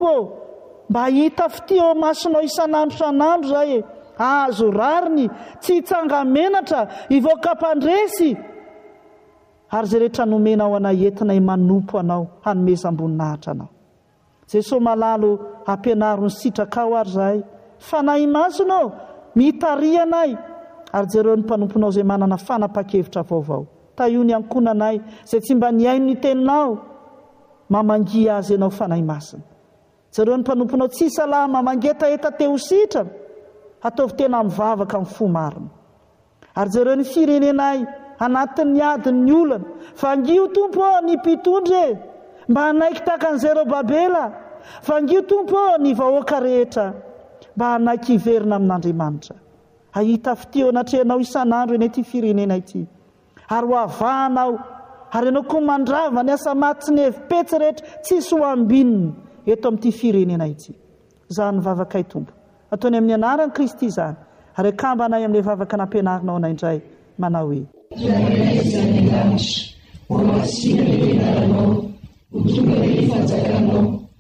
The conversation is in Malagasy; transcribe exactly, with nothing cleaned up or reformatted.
Tompo, mba hita fiteo masonao isan'andro san'andro zay, azo rariny, tsy hitsanga menatra, ivoaka mpandresy. Ary zay rehetra nomenao anaentina manompo anao, hanomezam-boninahitra anao. Jesosy malalo ampianaro ny sitraka ao ary zahay. Fanahy masonao, mitary anay. Ary jereo ny mpanomponao izay manana fanapa-kevitra vaovao. Taio ny ankonanay, izay tsy mba niaino ny teninao, mamangia azy ianao fanahy masina. Jereo ny mpanomponao tsy salahy mamangetaeta teo sitrana, ataovy tena mivavaka amin'ny fo marina. Ary jereo ny firenenay, anatin'ny adin'ny olana, vangio Tompo ny mpitondre, mba hanaiky tahaka ny Zerobabela, vangio Tompo ny vahoaka rehetra, mba hanaiky hiverina amin'Andriamanitra. Ahita fiteo anatrehanao isan'andro eny ity firenena ity. Ary ho avahanao, ary ianao koa mandrava ny asa maty ny hevi-petsy rehetra tsisy ho ambininy eto amin'ity firenena ity. Zaho ny vavakay Tompo. Ataony amin'ny anaran'i Kristy izany, ary akambanay amin'ilay vavaka nampianarinao anay indray, manao hoe Rainay izany lanitra, ho masina ny venaranao, ho tonga ny fanjakanao.